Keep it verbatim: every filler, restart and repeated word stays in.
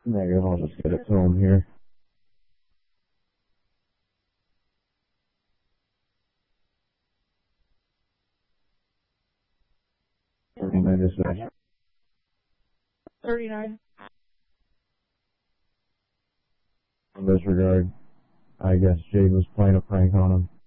Negative, I'll just get it to him here. thirty-nine dispatch. thirty-nine. In this regard, I guess Jade was playing a prank on him.